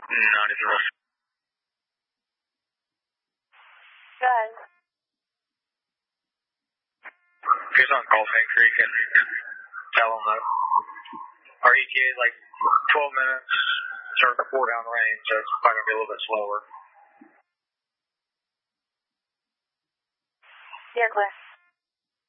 93. Good. If he's on Gulfing Creek, and tell him that our ETA is like 12 minutes, starting to pour down rain, so it's probably going to be a little bit slower. You're clear.